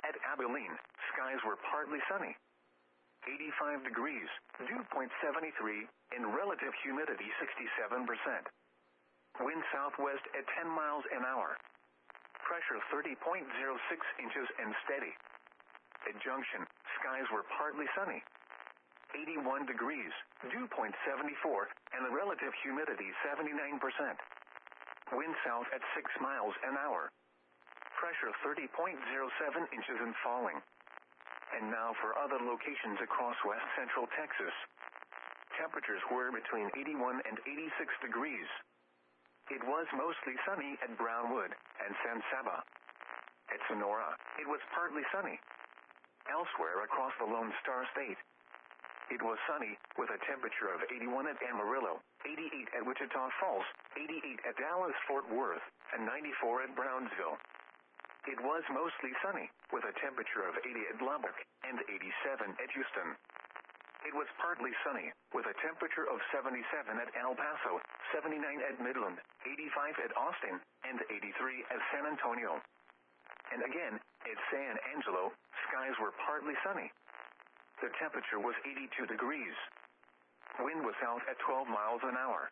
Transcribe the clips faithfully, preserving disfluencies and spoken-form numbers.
At Abilene, skies were partly sunny. eighty-five degrees, dew point seven three, and relative humidity sixty-seven percent. Wind southwest at ten miles an hour. Pressure thirty point zero six inches and steady. At Junction, skies were partly sunny. eighty-one degrees, dew point seven four, and the relative humidity seventy-nine percent. Wind south at six miles an hour. Pressure thirty point zero seven inches and falling. And now for other locations across west central Texas. Temperatures were between eighty-one and eighty-six degrees. It was mostly sunny at Brownwood and San Saba. At Sonora, it was partly sunny. Elsewhere across the Lone Star State, it was sunny, with a temperature of eighty-one at Amarillo, eighty-eight at Wichita Falls, eighty-eight at Dallas-Fort Worth, and ninety-four at Brownsville. It was mostly sunny, with a temperature of eighty at Lubbock, and eighty-seven at Houston. It was partly sunny, with a temperature of seventy-seven at El Paso, seventy-nine at Midland, eighty-five at Austin, and eighty-three at San Antonio. And again, at San Angelo, skies were partly sunny. The temperature was eighty-two degrees. Wind was south at twelve miles an hour.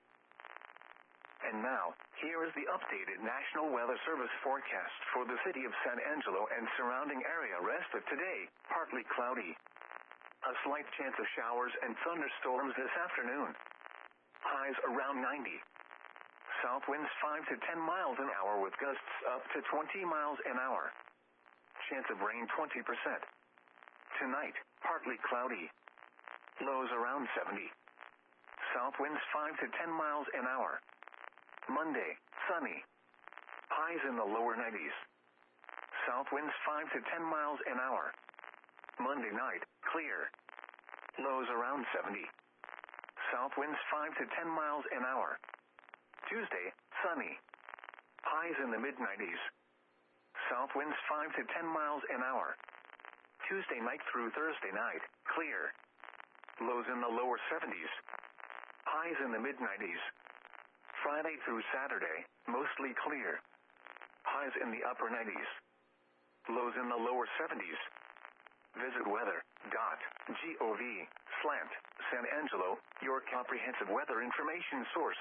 And now, here is the updated National Weather Service forecast for the city of San Angelo and surrounding area. Rest of today, partly cloudy. A slight chance of showers and thunderstorms this afternoon. Highs around ninety. South winds five to ten miles an hour with gusts up to twenty miles an hour. Chance of rain twenty percent. Tonight, partly cloudy. Lows around seventy. South winds five to ten miles an hour. Monday, sunny. Highs in the lower nineties. South winds five to ten miles an hour. Monday night, clear. Lows around seventy. South winds five to ten miles an hour. Tuesday, sunny. Highs in the mid nineties. South winds five to ten miles an hour. Tuesday night through Thursday night, clear. Lows in the lower seventies. Highs in the mid nineties. Friday through Saturday, mostly clear. Highs in the upper nineties. Lows in the lower seventies. Visit weather.gov slant San Angelo, your comprehensive weather information source.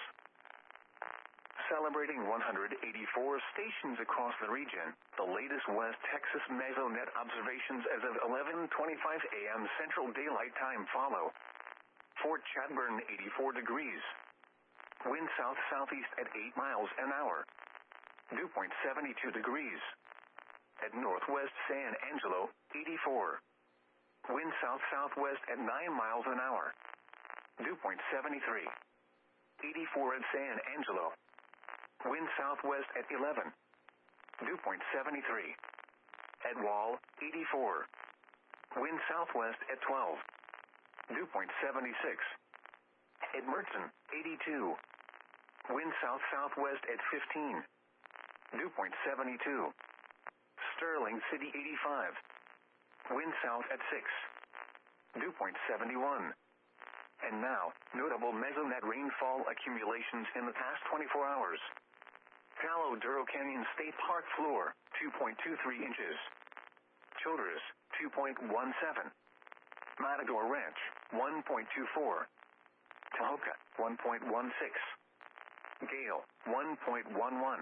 Celebrating one hundred eighty-four stations across the region, the latest West Texas Mesonet observations as of eleven twenty-five a m Central Daylight Time follow. Fort Chadbourne eighty-four degrees. Wind south-southeast at eight miles an hour. Dew point seventy-two degrees. At Northwest San Angelo, eighty-four. Wind south-southwest at nine miles an hour. Dew point seventy-three. eighty-four at San Angelo. Wind southwest at eleven. Dew point seventy-three. At Wall, eighty-four. Wind southwest at twelve. Dew point seventy-six. At Mertzen, eighty-two. Wind south-southwest at fifteen. Dew point seventy-two. Sterling City, eighty-five. Wind south at six. Dew point seventy-one. And now, notable Mesonet rainfall accumulations in the past twenty-four hours. Palo Duro Canyon State Park floor, two point two three inches. Childress, two point one seven. Matador Ranch, one point two four. Tahoka, one point one six. Gale, one point one one.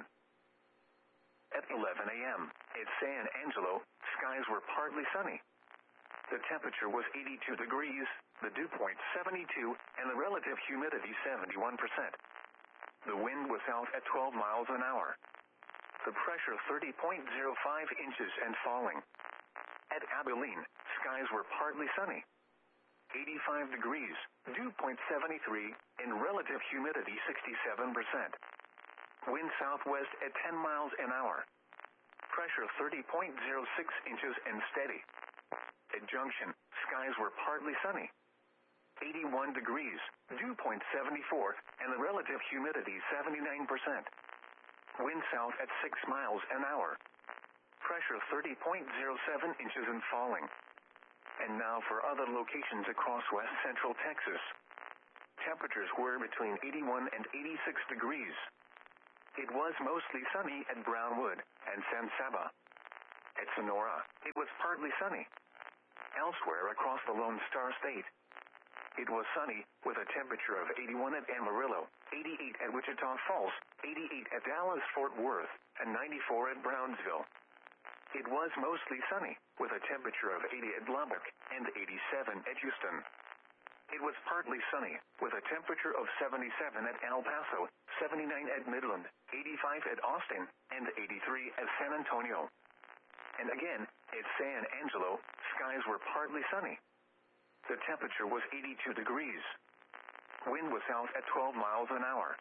At eleven a m at San Angelo, skies were partly sunny. The temperature was eighty-two degrees, the dew point seventy-two, and the relative humidity seventy-one percent. The wind was south at twelve miles an hour. The pressure thirty point zero five inches and falling. At Abilene, skies were partly sunny. eighty-five degrees, dew point seventy-three, and relative humidity sixty-seven percent. Wind southwest at ten miles an hour. Pressure thirty point zero six inches and steady. At Junction, skies were partly sunny. eighty-one degrees, dew point seventy-four, and the relative humidity seventy-nine percent. Wind south at six miles an hour. Pressure thirty point zero seven inches and falling. And now for other locations across west central Texas. Temperatures were between eighty-one and eighty-six degrees. It was mostly sunny at Brownwood and San Saba. At Sonora, it was partly sunny. Elsewhere across the Lone Star State, it was sunny, with a temperature of eighty-one at Amarillo, eighty-eight at Wichita Falls, eighty-eight at Dallas-Fort Worth, and ninety-four at Brownsville. It was mostly sunny, with a temperature of eighty at Lubbock, and eighty-seven at Houston. It was partly sunny, with a temperature of seventy-seven at El Paso, seventy-nine at Midland, eighty-five at Austin, and eighty-three at San Antonio. And again, at San Angelo, skies were partly sunny. The temperature was eighty-two degrees. Wind was south at twelve miles an hour.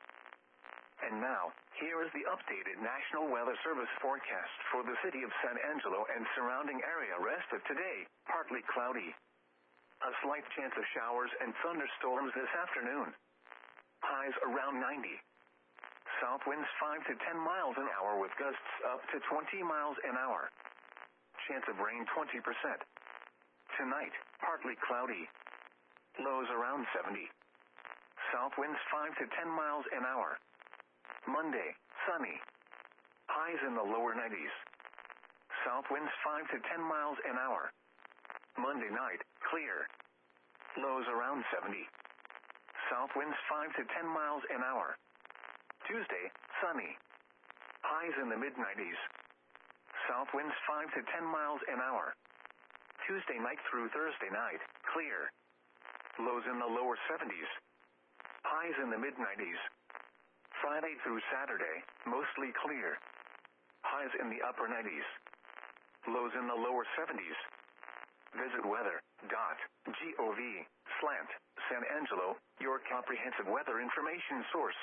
And now, here is the updated National Weather Service forecast for the city of San Angelo and surrounding area rest of today, partly cloudy. A slight chance of showers and thunderstorms this afternoon. Highs around ninety. South winds five to ten miles an hour with gusts up to twenty miles an hour. Chance of rain twenty percent. Tonight, partly cloudy. Lows around seventy. South winds five to ten miles an hour. Monday, sunny. Highs in the lower nineties. South winds five to ten miles an hour. Monday night, clear. Lows around seventy. South winds five to ten miles an hour. Tuesday, sunny. Highs in the mid nineties. South winds five to ten miles an hour. Tuesday night through Thursday night, clear. Lows in the lower seventies. Highs in the mid nineties. Friday through Saturday, mostly clear. Highs in the upper nineties. Lows in the lower seventies. Visit weather dot gov slant San Angelo, your comprehensive weather information source.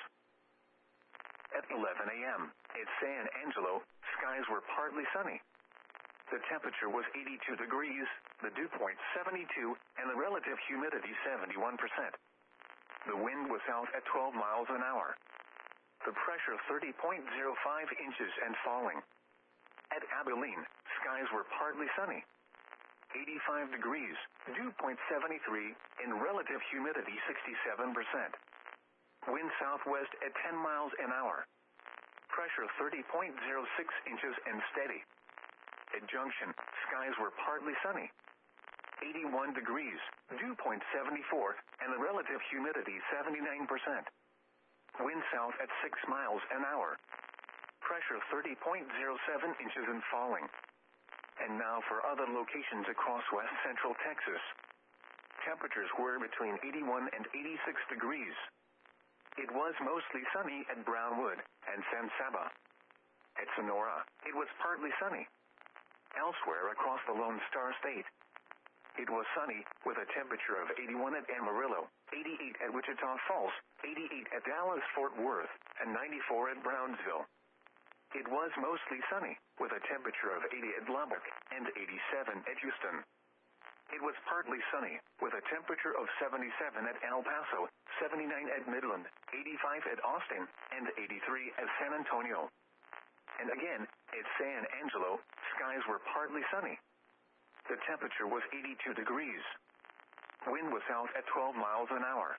At eleven a.m., at San Angelo, skies were partly sunny. The temperature was eighty-two degrees, the dew point seventy-two, and the relative humidity seventy-one percent. The wind was south at twelve miles an hour. The pressure thirty point zero five inches and falling. At Abilene, skies were partly sunny. eighty-five degrees, dew point seventy-three, and relative humidity sixty-seven percent. Wind southwest at ten miles an hour. Pressure thirty point zero six inches and steady. At Junction, skies were partly sunny. eighty-one degrees, dew point seventy-four, and the relative humidity seventy-nine percent. Wind south at six miles an hour. Pressure thirty point zero seven inches and falling. And now for other locations across west central Texas. Temperatures were between eighty-one and eighty-six degrees. It was mostly sunny at Brownwood and San Saba. At Sonora, it was partly sunny. Elsewhere across the Lone Star State, it was sunny, with a temperature of eighty-one at Amarillo, eighty-eight at Wichita Falls, eighty-eight at Dallas-Fort Worth, and ninety-four at Brownsville. It was mostly sunny, with a temperature of eighty at Lubbock, and eighty-seven at Houston. It was partly sunny, with a temperature of seventy-seven at El Paso, seventy-nine at Midland, eighty-five at Austin, and eighty-three at San Antonio. And again, at San Angelo, skies were partly sunny. The temperature was eighty-two degrees. Wind was south at twelve miles an hour.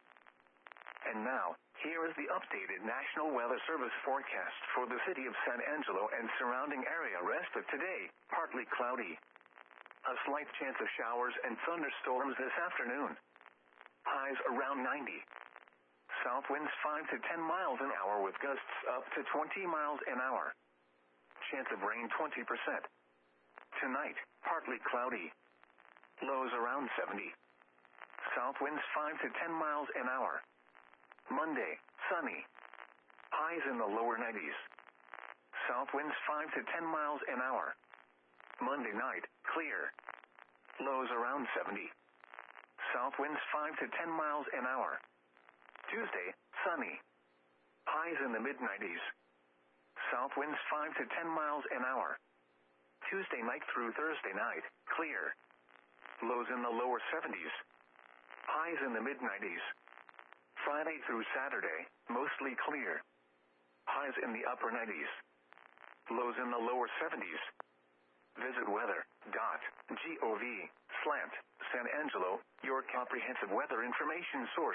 And now, here is the updated National Weather Service forecast for the city of San Angelo and surrounding area rest of today, partly cloudy. A slight chance of showers and thunderstorms this afternoon. Highs around ninety. South winds five to ten miles an hour with gusts up to twenty miles an hour. Chance of rain twenty percent. Tonight, partly cloudy. Lows around seventy. South winds five to ten miles an hour. Monday, sunny. Highs in the lower nineties. South winds five to ten miles an hour. Monday night, clear. Lows around seventy. South winds five to ten miles an hour. Tuesday, sunny. Highs in the mid nineties. South winds five to ten miles an hour. Tuesday night through Thursday night, clear. Lows in the lower seventies. Highs in the mid nineties. Friday through Saturday, mostly clear. Highs in the upper nineties. Lows in the lower seventies. Visit weather dot gov slant San Angelo, your comprehensive weather information source.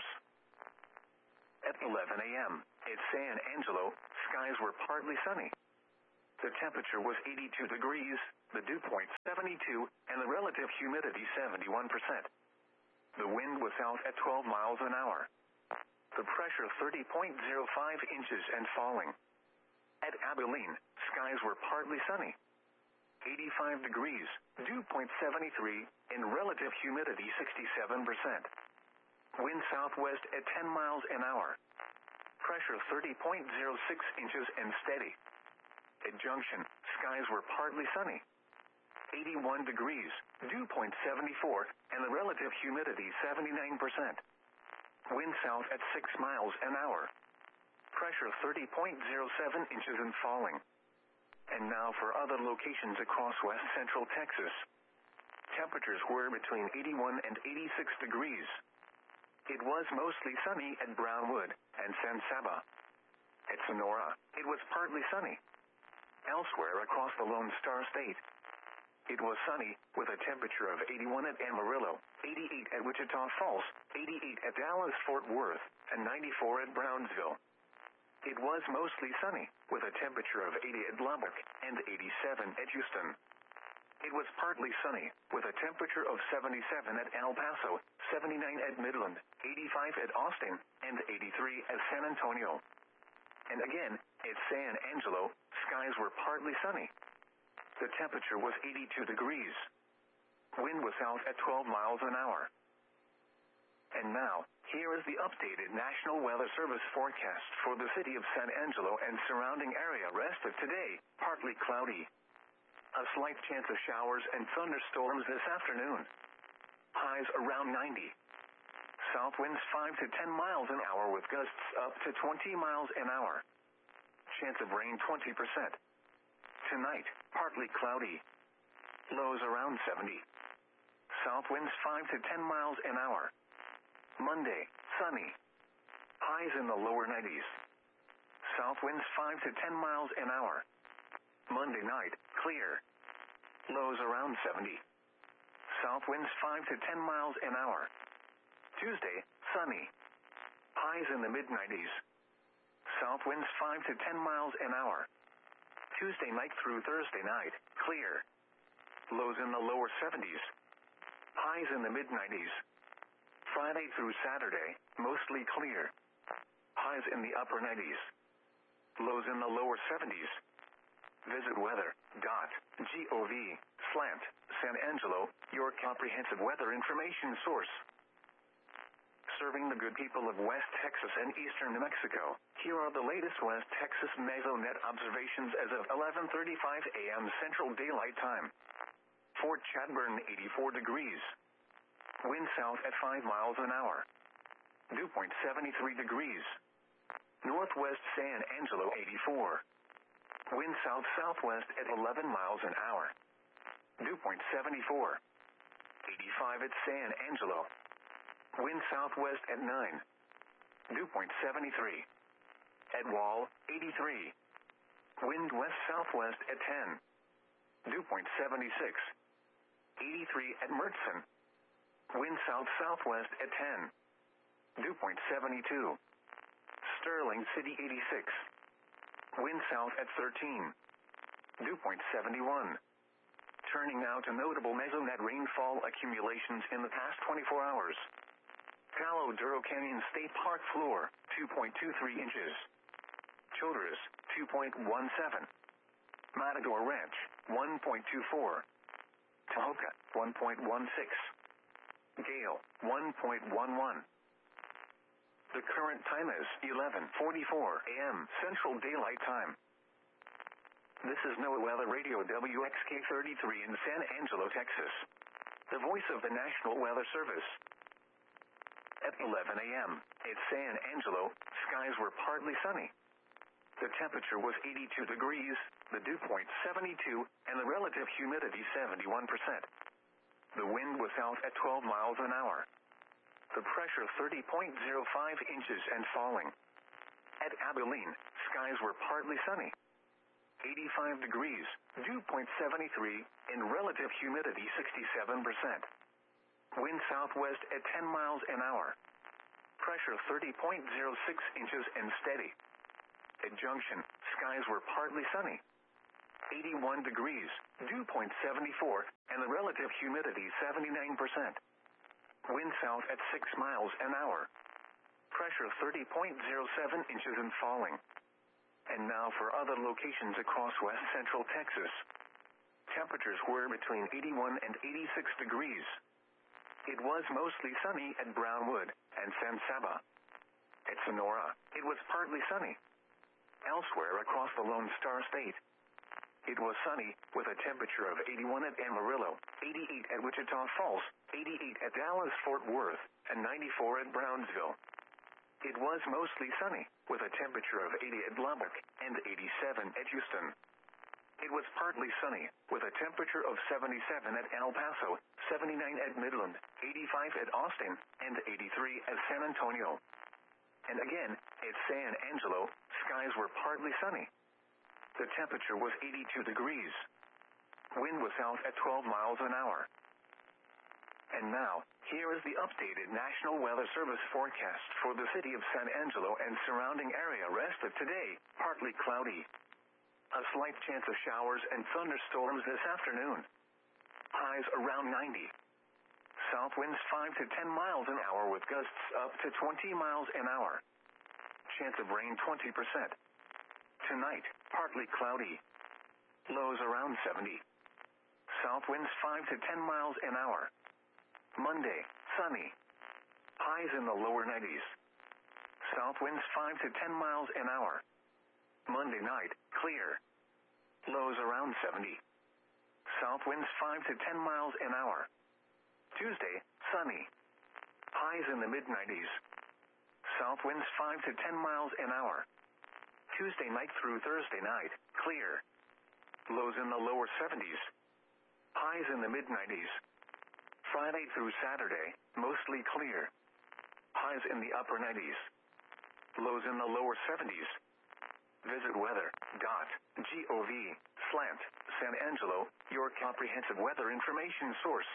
At eleven a.m., at San Angelo, skies were partly sunny. The temperature was eighty-two degrees, the dew point seventy-two, and the relative humidity seventy-one percent. The wind was south at twelve miles an hour. The pressure thirty point zero five inches and falling. At Abilene, skies were partly sunny. eighty-five degrees, dew point seventy-three, and relative humidity sixty-seven percent. Wind southwest at ten miles an hour. Pressure thirty point zero six inches and steady. At Junction, skies were partly sunny. eighty-one degrees, dew point seventy-four, and the relative humidity seventy-nine percent. Wind south at six miles an hour. Pressure thirty point zero seven inches and falling. And now for other locations across west central Texas. Temperatures were between eighty-one and eighty-six degrees. It was mostly sunny at Brownwood and San Saba. At Sonora, it was partly sunny. Elsewhere across the Lone Star State, it was sunny, with a temperature of eighty-one at Amarillo, eighty-eight at Wichita Falls, eighty-eight at Dallas-Fort Worth, and ninety-four at Brownsville. It was mostly sunny, with a temperature of eighty at Lubbock, and eighty-seven at Houston. It was partly sunny, with a temperature of seventy-seven at El Paso, seventy-nine at Midland, eighty-five at Austin, and eighty-three at San Antonio. And again, at San Angelo, skies were partly sunny. The temperature was eighty-two degrees. Wind was south at twelve miles an hour. And now, here is the updated National Weather Service forecast for the city of San Angelo and surrounding area. Rest of today, partly cloudy. A slight chance of showers and thunderstorms this afternoon. Highs around ninety. South winds five to ten miles an hour with gusts up to twenty miles an hour. Chance of rain twenty percent. Tonight, partly cloudy. Lows around seventy. South winds five to ten miles an hour. Monday, sunny. Highs in the lower nineties. South winds five to ten miles an hour. Monday night, clear. Lows around seventy. South winds five to ten miles an hour. Tuesday, sunny. Highs in the mid nineties. South winds five to ten miles an hour. Tuesday night through Thursday night, clear. Lows in the lower seventies. Highs in the mid nineties. Friday through Saturday, mostly clear. Highs in the upper nineties. Lows in the lower seventies. Visit weather.gov slant San Angelo, your comprehensive weather information source. Serving the good people of West Texas and eastern New Mexico, here are the latest West Texas Mesonet observations as of eleven thirty-five a m Central Daylight Time. Fort Chadbourne, eighty-four degrees. Wind south at five miles an hour. Dew point seventy-three degrees. Northwest San Angelo, eighty-four. Wind south-southwest at eleven miles an hour. Dew point seventy-four. eighty-five at San Angelo. Wind southwest at nine. Dew point seventy-three. At Wall, eighty-three. Wind west-southwest at ten. Dew point seventy-six. eighty-three at Mertzen. Wind south-southwest at ten. Dew point seventy-two. Sterling City, eighty-six. Wind south at thirteen. Dew point seventy-one. Turning now to notable Mesonet rainfall accumulations in the past twenty-four hours. Palo Duro Canyon State Park floor, two point two three inches. Childress, two point one seven. Matador Ranch, one point two four. Tahoka, one point one six. Gale, one point one one. The current time is eleven forty-four a m Central Daylight Time. This is NOAA Weather Radio W X K thirty-three in San Angelo, Texas. The voice of the National Weather Service. At eleven a m at San Angelo, skies were partly sunny. The temperature was eighty-two degrees, the dew point seventy-two, and the relative humidity seventy-one percent. The wind was south at twelve miles an hour. The pressure thirty point zero five inches and falling. At Abilene, skies were partly sunny. eighty-five degrees, dew point seventy-three, and relative humidity sixty-seven percent. Wind southwest at ten miles an hour. Pressure thirty point zero six inches and steady. At Junction, skies were partly sunny. eighty-one degrees, dew point seventy-four, and the relative humidity seventy-nine percent. Wind south at six miles an hour. Pressure thirty point zero seven inches and falling. And now for other locations across west central Texas. Temperatures were between eighty-one and eighty-six degrees. It was mostly sunny at Brownwood and San Saba. At Sonora, it was partly sunny. Elsewhere across the Lone Star State, it was sunny with a temperature of eighty-one at Amarillo, eighty-eight at Wichita Falls, eighty-eight at Dallas-Fort Worth, and ninety-four at Brownsville. It was mostly sunny with a temperature of eighty at Lubbock and eighty-seven at Houston. It was partly sunny with a temperature of seventy-seven at El Paso, seventy-nine at Midland, eighty-five at Austin, and eighty-three at San Antonio. And again, at San Angelo, skies were partly sunny. The temperature was eighty-two degrees. Wind was south at twelve miles an hour. And now, here is the updated National Weather Service forecast for the city of San Angelo and surrounding area. Rest of today, partly cloudy. A slight chance of showers and thunderstorms this afternoon. Highs around ninety. South winds five to ten miles an hour with gusts up to twenty miles an hour. Chance of rain twenty percent. Tonight, partly cloudy. Lows around seventy. South winds five to ten miles an hour. Monday, sunny. Highs in the lower nineties. South winds five to ten miles an hour. Monday night, clear. Lows around seventy. South winds five to ten miles an hour. Tuesday, sunny. Highs in the mid nineties. South winds five to ten miles an hour. Tuesday night through Thursday night, clear. Lows in the lower seventies. Highs in the mid nineties. Friday through Saturday, mostly clear. Highs in the upper nineties. Lows in the lower seventies. Visit weather.gov slant San Angelo, your comprehensive weather information source.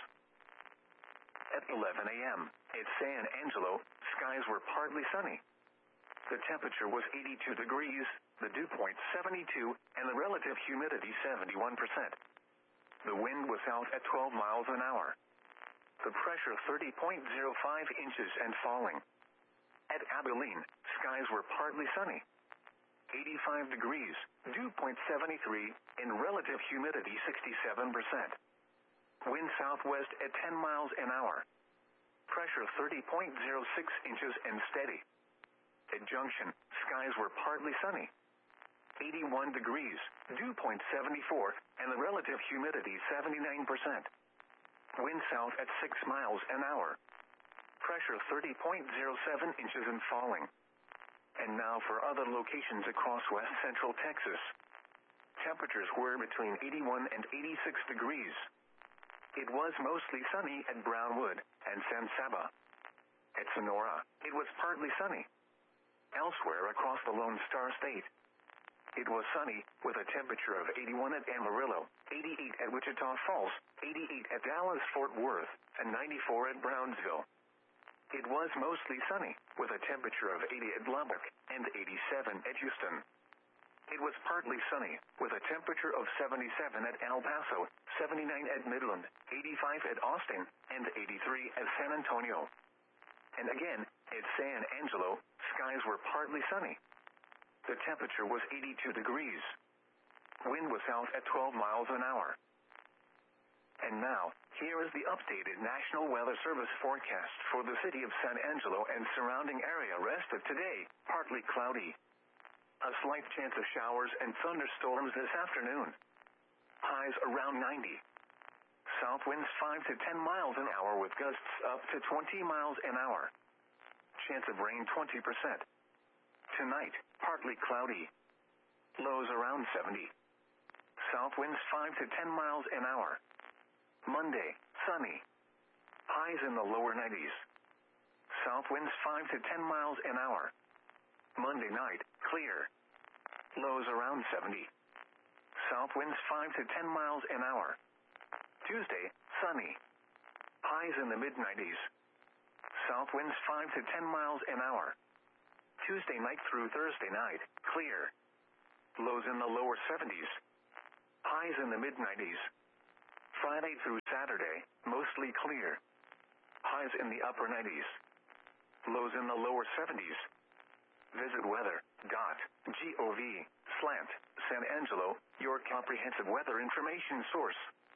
At eleven a.m. at San Angelo, skies were partly sunny. The temperature was eighty-two degrees, the dew point seventy-two, and the relative humidity seventy-one percent. The wind was south at twelve miles an hour. The pressure thirty point zero five inches and falling. At Abilene, skies were partly sunny. eighty-five degrees, dew point seventy-three, and relative humidity sixty-seven percent. Wind southwest at ten miles an hour. Pressure thirty point zero six inches and steady. At Junction, skies were partly sunny. eighty-one degrees, dew point seventy-four, and the relative humidity seventy-nine percent. Wind south at six miles an hour. Pressure thirty point zero seven inches and falling. And now for other locations across west central Texas. Temperatures were between eighty-one and eighty-six degrees. It was mostly sunny at Brownwood and San Saba. At Sonora, it was partly sunny. Elsewhere across the Lone Star State, it was sunny with a temperature of eighty-one at Amarillo, eighty-eight at Wichita Falls, eighty-eight at Dallas-Fort Worth, and ninety-four at Brownsville. It was mostly sunny with a temperature of eighty at Lubbock and eighty-seven at Houston. It was partly sunny with a temperature of seventy-seven at El Paso, seventy-nine at Midland, eighty-five at Austin, and eighty-three at San Antonio. And again, at San Angelo, skies were partly sunny. The temperature was eighty-two degrees. Wind was south at twelve miles an hour. And now, here is the updated National Weather Service forecast for the city of San Angelo and surrounding area. Rest of today, partly cloudy. A slight chance of showers and thunderstorms this afternoon. Highs around ninety. South winds five to ten miles an hour with gusts up to twenty miles an hour. Chance of rain twenty percent. Tonight, partly cloudy. Lows around seventy. South winds five to ten miles an hour. Monday, sunny. Highs in the lower nineties. South winds five to ten miles an hour. Monday night, clear. Lows around seventy. South winds five to ten miles an hour. Tuesday, sunny. Highs in the mid nineties. South winds five to ten miles an hour. Tuesday night through Thursday night, clear. Lows in the lower seventies. Highs in the mid nineties. Friday through Saturday, mostly clear. Highs in the upper nineties. Lows in the lower seventies. Visit weather dot gov slash San Angelo, your comprehensive weather information source.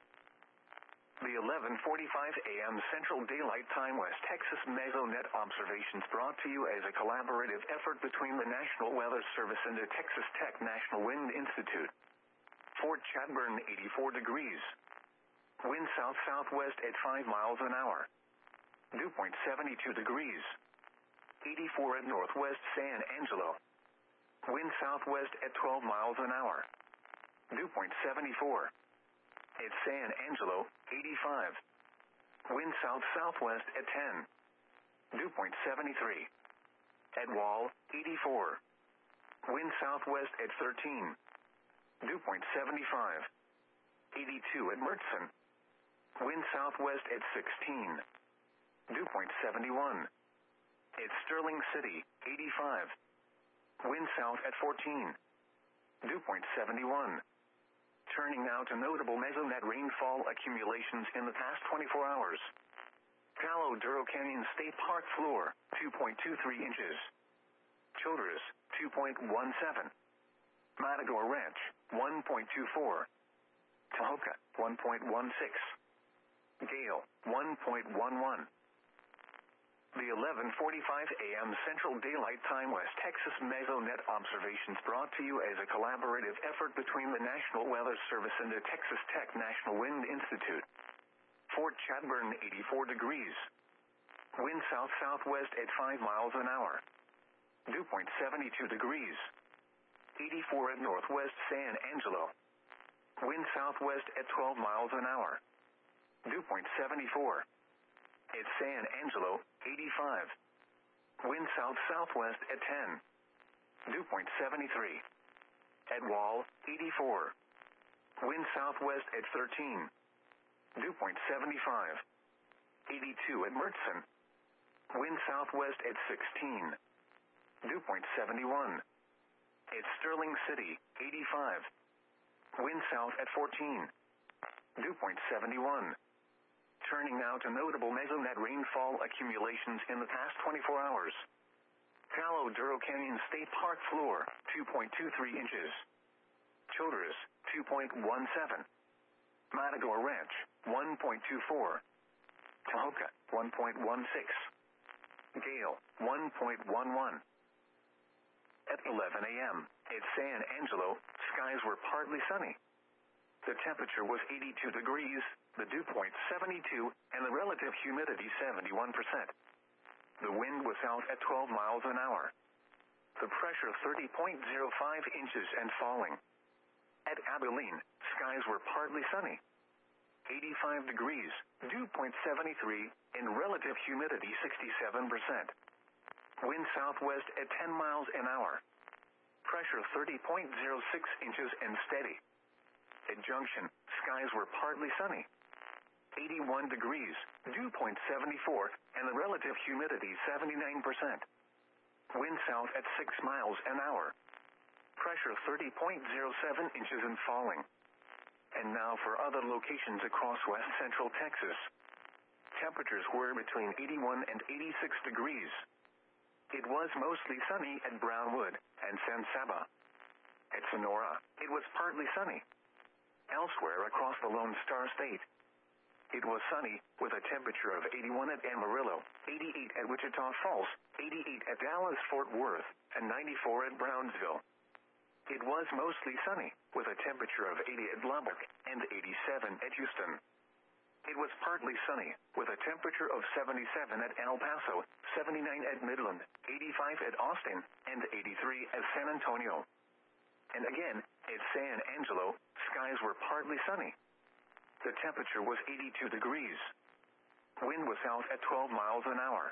The eleven forty-five a m Central Daylight Time West Texas Mesonet observations brought to you as a collaborative effort between the National Weather Service and the Texas Tech National Wind Institute. Fort Chadbourne, eighty-four degrees. Wind south-southwest at five miles an hour. Dew point seventy-two degrees. eighty-four at Northwest San Angelo. Wind southwest at twelve miles an hour. Dew point seventy-four. At San Angelo, eighty-five. Wind south-southwest at ten. Dew point seventy-three. At Wall, eighty-four. Wind southwest at thirteen. Dew point seventy-five. eighty-two at Mertzen. Wind southwest at sixteen. Dew point seventy-one. At Sterling City, eighty-five. Wind south at fourteen. Dew point seventy-one. Turning now to notable Mesonet rainfall accumulations in the past twenty-four hours. Palo Duro Canyon State Park floor, two point two three inches. Childress, two point one seven. Matador Ranch, one point two four. Tahoka, one point one six. Gale, one point one one. The eleven forty-five a m Central Daylight Time West Texas Mesonet observations brought to you as a collaborative effort between the National Weather Service and the Texas Tech National Wind Institute. Fort Chadbourne, eighty-four degrees. Wind south-southwest at five miles an hour. Dew point seventy-two degrees. eighty-four at Northwest San Angelo. Wind southwest at twelve miles an hour. Dew point seventy-four. At San Angelo, eighty-five. Wind south-southwest at ten. Dew point seventy-three. At Wall, eighty-four. Wind southwest at thirteen. Dew point seventy-five. eighty-two at Mertzen. Wind southwest at sixteen. Dew point seventy-one. At Sterling City, eighty-five. Wind south at fourteen. Dew point seventy-one. Turning now to notable Mesonet rainfall accumulations in the past twenty-four hours. Palo Duro Canyon State Park floor, two point two three inches. Childress, two point one seven. Matador Ranch, one point two four. Tahoka, one point one six. Gale, one point one one. At eleven a m, at San Angelo, skies were partly sunny. The temperature was eighty-two degrees, the dew point seventy-two, and the relative humidity seventy-one percent. The wind was out at twelve miles an hour. The pressure thirty point zero five inches and falling. At Abilene, skies were partly sunny. eighty-five degrees, dew point seventy-three, and relative humidity sixty-seven percent. Wind southwest at ten miles an hour. Pressure thirty point zero six inches and steady. At Junction, skies were partly sunny. eighty-one degrees, dew point seventy-four, and the relative humidity seventy-nine percent. Wind south at six miles an hour. Pressure thirty point zero seven inches and falling. And now for other locations across west central Texas. Temperatures were between eighty-one and eighty-six degrees. It was mostly sunny at Brownwood and San Saba. At Sonora, it was partly sunny. Elsewhere across the Lone Star State, it was sunny, with a temperature of eighty-one at Amarillo, eighty-eight at Wichita Falls, eighty-eight at Dallas-Fort Worth, and ninety-four at Brownsville. It was mostly sunny, with a temperature of eighty at Lubbock, and eighty-seven at Houston. It was partly sunny, with a temperature of seventy-seven at El Paso, seventy-nine at Midland, eighty-five at Austin, and eighty-three at San Antonio. And again, at San Angelo, skies were partly sunny. The temperature was eighty-two degrees. Wind was out at twelve miles an hour.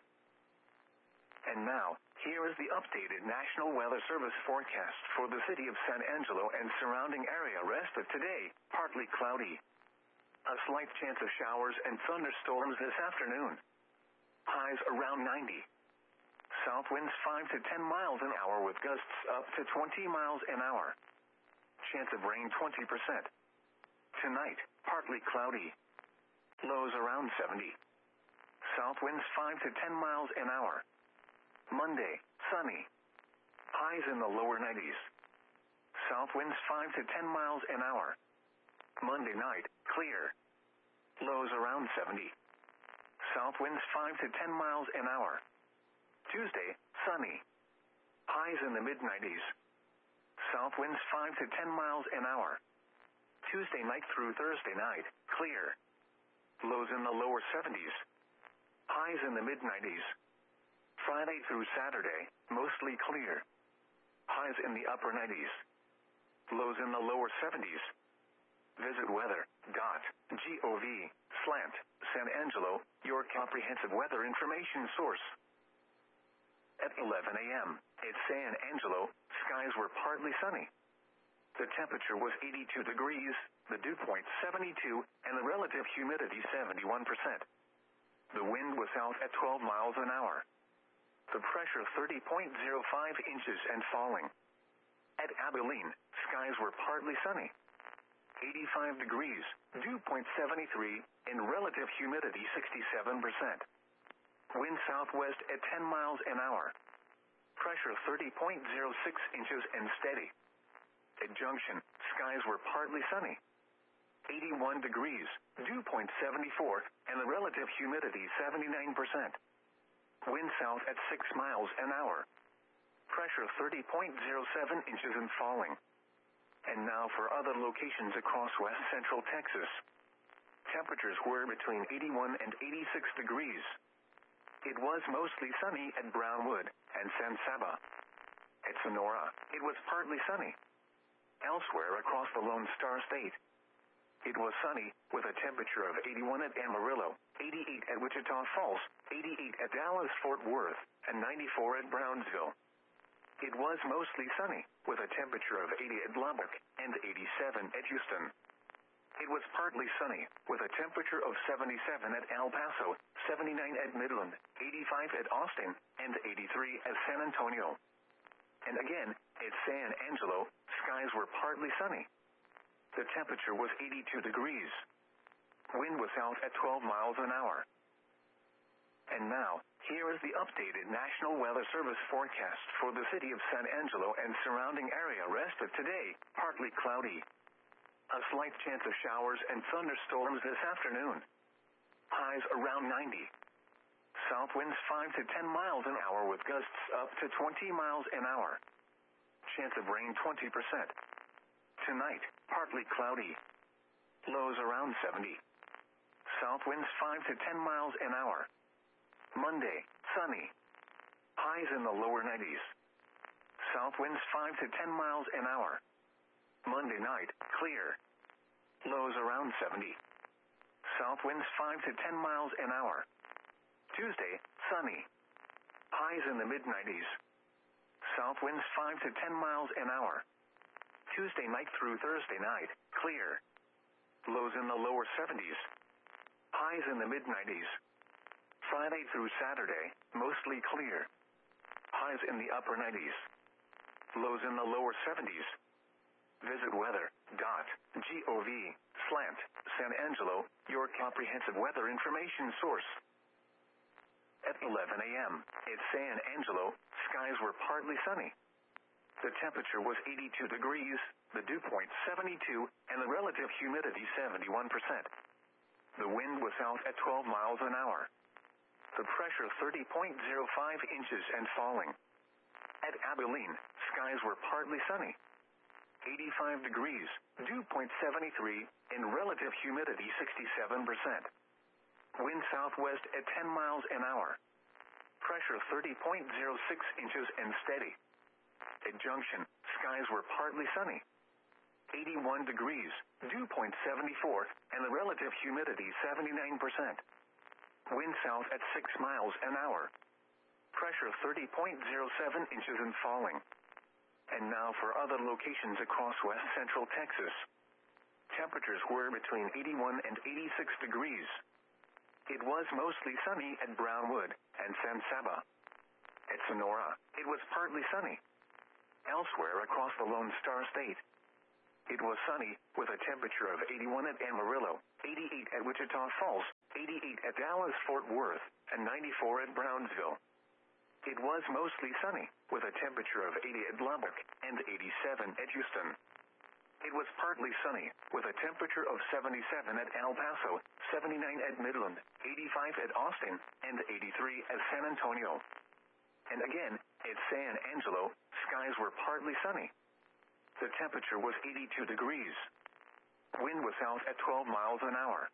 And now, here is the updated National Weather Service forecast for the city of San Angelo and surrounding area. Rest of today, partly cloudy. A slight chance of showers and thunderstorms this afternoon. Highs around ninety. South winds five to ten miles an hour with gusts up to twenty miles an hour. Chance of rain twenty percent. Tonight, partly cloudy. Lows around seventy. South winds five to ten miles an hour. Monday, sunny. Highs in the lower nineties. South winds five to ten miles an hour. Monday night, clear. Lows around seventy. South winds five to ten miles an hour. Tuesday, sunny. Highs in the mid nineties. South winds five to ten miles an hour. Tuesday night through Thursday night, clear. Lows in the lower seventies. Highs in the mid nineties. Friday through Saturday, mostly clear. Highs in the upper nineties. Lows in the lower seventies. Visit weather dot gov slant San Angelo, your comprehensive weather information source. At eleven a.m. at San Angelo, skies were partly sunny. The temperature was eighty-two degrees, the dew point seventy-two, and the relative humidity seventy-one percent. The wind was south at twelve miles an hour. The pressure thirty point zero five inches and falling. At Abilene, skies were partly sunny. eighty-five degrees, dew point seventy-three, and relative humidity sixty-seven percent. Wind southwest at ten miles an hour. Pressure thirty point zero six inches and steady. At Junction, skies were partly sunny. eighty-one degrees, dew point seventy-four, and the relative humidity seventy-nine percent. Wind south at six miles an hour. Pressure thirty point zero seven inches and falling. And now for other locations across west central Texas. Temperatures were between eighty-one and eighty-six degrees. It was mostly sunny at Brownwood and San Saba. At Sonora, it was partly sunny. Elsewhere across the Lone Star State, it was sunny, with a temperature of eighty-one at Amarillo, eighty-eight at Wichita Falls, eighty-eight at Dallas-Fort Worth, and ninety-four at Brownsville. It was mostly sunny, with a temperature of eighty at Lubbock, and eighty-seven at Houston. It was partly sunny, with a temperature of seventy-seven at El Paso, seventy-nine at Midland, eighty-five at Austin, and eighty-three at San Antonio. And again, at San Angelo, skies were partly sunny. The temperature was eighty-two degrees. Wind was south at twelve miles an hour. And now, here is the updated National Weather Service forecast for the city of San Angelo and surrounding area. Rest of today, partly cloudy. A slight chance of showers and thunderstorms this afternoon. Highs around ninety. South winds five to ten miles an hour with gusts up to twenty miles an hour. Chance of rain twenty percent. Tonight, partly cloudy. Lows around seventy. South winds five to ten miles an hour. Monday, sunny. Highs in the lower nineties. South winds five to ten miles an hour. Monday night, clear. Lows around seventy. South winds five to ten miles an hour. Tuesday, sunny. Highs in the mid nineties. South winds five to ten miles an hour. Tuesday night through Thursday night, clear. Lows in the lower seventies. Highs in the mid nineties. Friday through Saturday, mostly clear. Highs in the upper nineties. Lows in the lower seventies. Visit weather dot gov slant San Angelo, your comprehensive weather information source. At eleven a.m. at San Angelo, skies were partly sunny. The temperature was eighty-two degrees, the dew point seventy-two, and the relative humidity seventy-one percent. The wind was south at twelve miles an hour. The pressure thirty point zero five inches and falling. At Abilene, skies were partly sunny. eighty-five degrees, dew point seventy-three, and relative humidity sixty-seven percent. Wind southwest at ten miles an hour. Pressure thirty point zero six inches and steady. At Junction, skies were partly sunny. eighty-one degrees, dew point seventy-four, and the relative humidity seventy-nine percent. Wind south at six miles an hour. Pressure thirty point zero seven inches and falling. And now for other locations across west central Texas. Temperatures were between eighty-one and eighty-six degrees. It was mostly sunny at Brownwood and San Saba. At Sonora, it was partly sunny. Elsewhere across the Lone Star State, It was sunny, with a temperature of eighty-one at Amarillo, eighty-eight at Wichita Falls, eighty-eight at Dallas-Fort Worth, and ninety-four at Brownsville. It was mostly sunny, with a temperature of eighty at Lubbock, and eighty-seven at Houston. It was partly sunny, with a temperature of seventy-seven at El Paso, seventy-nine at Midland, eighty-five at Austin, and eighty-three at San Antonio. And again, at San Angelo, skies were partly sunny. The temperature was eighty-two degrees. Wind was south at twelve miles an hour.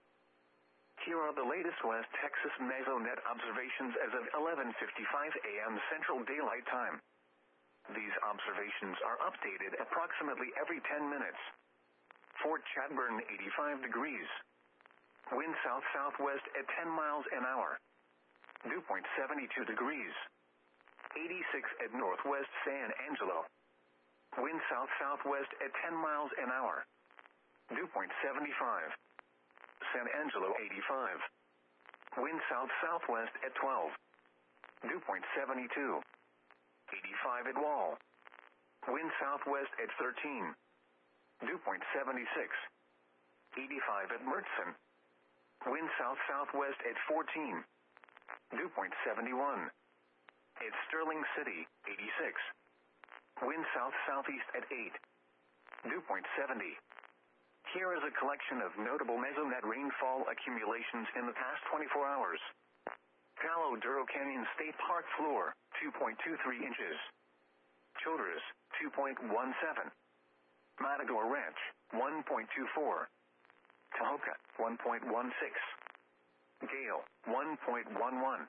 Here are the latest West Texas Mesonet observations as of eleven fifty-five a m Central Daylight Time. These observations are updated approximately every ten minutes. Fort Chadbourne, eighty-five degrees. Wind south-southwest at ten miles an hour. Dew point seventy-two degrees. eighty-six at Northwest San Angelo. Wind south-southwest at ten miles an hour. Dew point seventy-five. San Angelo, eighty-five. Wind south-southwest at twelve. Dew point seventy-two. eighty-five at Wall. Wind southwest at thirteen. Dew point seventy-six. eighty-five at Mertzen. Wind south-southwest at fourteen. Dew point seventy-one. At Sterling City, eighty-six. Wind south-southeast at eight. Dew point seventy. Here is a collection of notable Mesonet rainfall accumulations in the past twenty-four hours. Palo Duro Canyon State Park floor, two point two three inches. Childress, two point one seven. Matador Ranch, one point two four. Tahoka, one point one six. Gale, one point one one.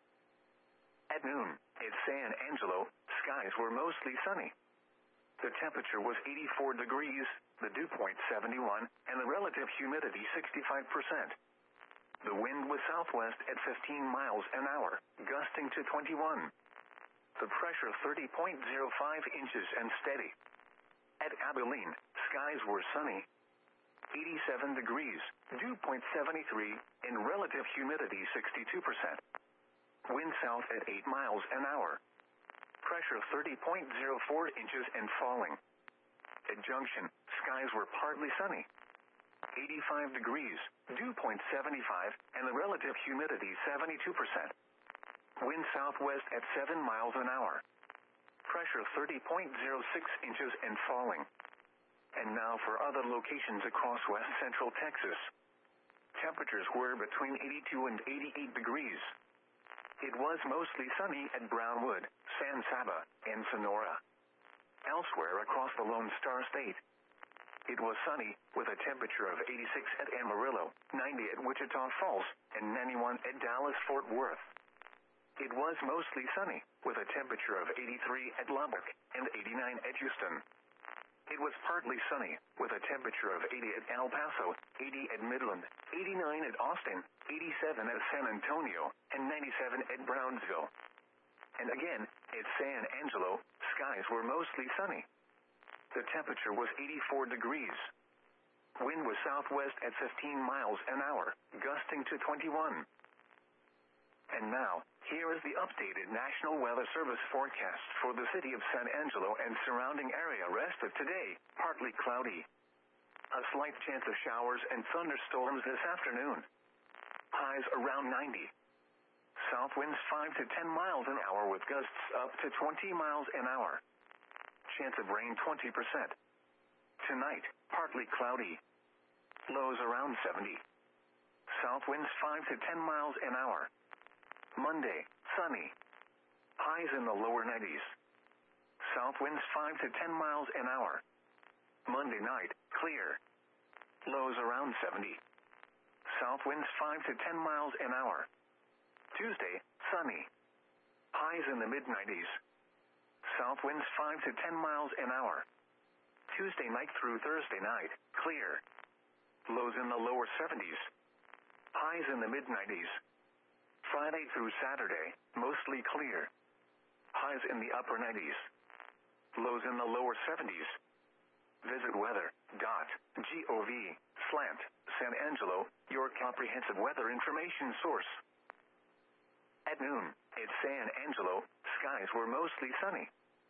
At noon, at San Angelo, skies were mostly sunny. The temperature was eighty-four degrees, the dew point seventy-one, and the relative humidity sixty-five percent. The wind was southwest at fifteen miles an hour, gusting to twenty-one. The pressure thirty point zero five inches and steady. At Abilene, skies were sunny. eighty-seven degrees, dew point seventy-three, and relative humidity sixty-two percent. Wind south at eight miles an hour. Pressure thirty point zero four inches and falling. At Junction, skies were partly sunny. eighty-five degrees, dew point seventy-five, and the relative humidity seventy-two percent. Wind southwest at seven miles an hour. Pressure thirty point zero six inches and falling. And now for other locations across west central Texas. Temperatures were between eighty-two and eighty-eight degrees. It was mostly sunny at Brownwood, San Saba, and Sonora. Elsewhere across the Lone Star State, it was sunny, with a temperature of eighty-six at Amarillo, ninety at Wichita Falls, and ninety-one at Dallas-Fort Worth. It was mostly sunny, with a temperature of eighty-three at Lubbock, and eighty-nine at Houston. It was partly sunny, with a temperature of eighty at El Paso, eighty at Midland, eighty-nine at Austin, eighty-seven at San Antonio, and ninety-seven at Brownsville. And again, at San Angelo, skies were mostly sunny. The temperature was eighty-four degrees. Wind was southwest at fifteen miles an hour, gusting to twenty-one. And now, here is the updated National Weather Service forecast for the city of San Angelo and surrounding area rest of today, partly cloudy. A slight chance of showers and thunderstorms this afternoon. Highs around ninety. South winds five to ten miles an hour with gusts up to twenty miles an hour. Chance of rain twenty percent. Tonight, partly cloudy. Lows around seventy. South winds five to ten miles an hour. Monday, sunny. Highs in the lower nineties. South winds five to ten miles an hour. Monday night, clear. Lows around seventy. South winds five to ten miles an hour. Tuesday, sunny. Highs in the mid nineties. South winds five to ten miles an hour. Tuesday night through Thursday night, clear. Lows in the lower seventies. Highs in the mid nineties. Friday through Saturday, mostly clear. Highs in the upper nineties. Lows in the lower seventies. Visit weather dot gov slash San Angelo, your comprehensive weather information source. At noon, at San Angelo, skies were mostly sunny.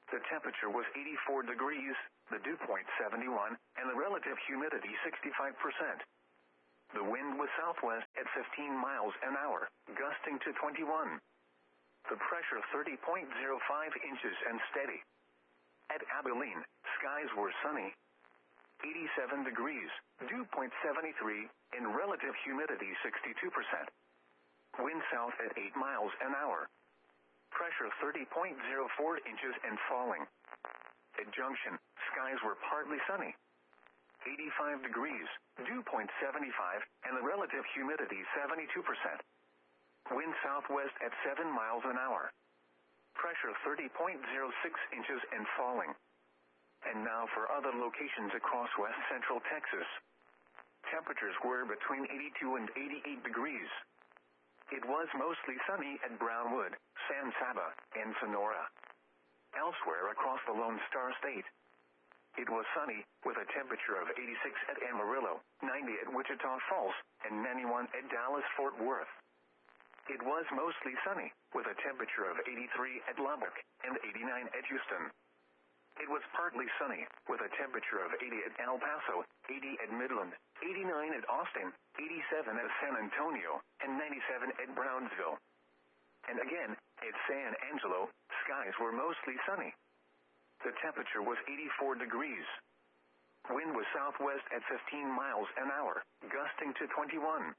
The temperature was eighty-four degrees, the dew point seventy-one, and the relative humidity sixty-five percent. The wind was southwest at fifteen miles an hour, gusting to twenty-one. The pressure thirty point zero five inches and steady. At Abilene, skies were sunny. eighty-seven degrees, dew point seventy-three, and relative humidity sixty-two percent. Wind south at eight miles an hour. Pressure thirty point zero four inches and falling. At Junction, skies were partly sunny. eighty-five degrees, dew point seventy-five, and the relative humidity seventy-two percent. Wind southwest at seven miles an hour. Pressure thirty point zero six inches and falling. And now for other locations across west central Texas. Temperatures were between eighty-two and eighty-eight degrees. It was mostly sunny at Brownwood, San Saba, and Sonora. Elsewhere across the Lone Star State, it was sunny, with a temperature of eighty-six at Amarillo, ninety at Wichita Falls, and ninety-one at Dallas-Fort Worth. It was mostly sunny, with a temperature of eighty-three at Lubbock, and eighty-nine at Houston. It was partly sunny, with a temperature of eighty at El Paso, eighty at Midland, eighty-nine at Austin, eighty-seven at San Antonio, and ninety-seven at Brownsville. And again, at San Angelo, skies were mostly sunny. The temperature was eighty-four degrees. Wind was southwest at fifteen miles an hour, gusting to twenty-one.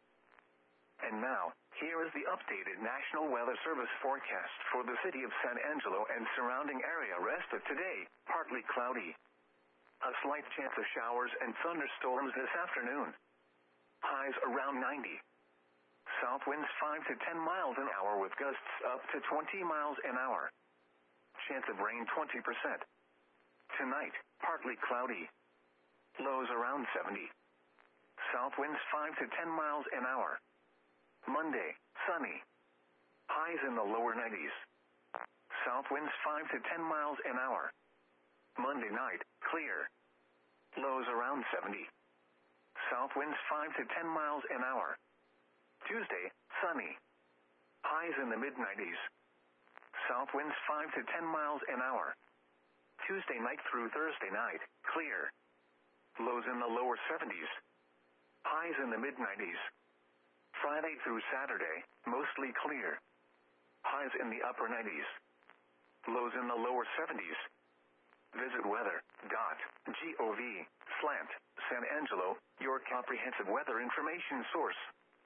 And now, here is the updated National Weather Service forecast for the city of San Angelo and surrounding area. Rest of today, partly cloudy. A slight chance of showers and thunderstorms this afternoon. Highs around ninety. South winds five to ten miles an hour with gusts up to twenty miles an hour. Chance of rain twenty percent. Tonight, partly cloudy. Lows around seventy. South winds five to ten miles an hour. Monday, sunny. Highs in the lower nineties. South winds five to ten miles an hour. Monday night, clear. Lows around seventy. South winds five to ten miles an hour. Tuesday, sunny. Highs in the mid nineties. South winds five to ten miles an hour. Tuesday night through Thursday night, clear. Lows in the lower seventies. Highs in the mid nineties. Friday through Saturday, mostly clear. Highs in the upper nineties. Lows in the lower seventies. Visit weather dot gov slash San Angelo, your comprehensive weather information source.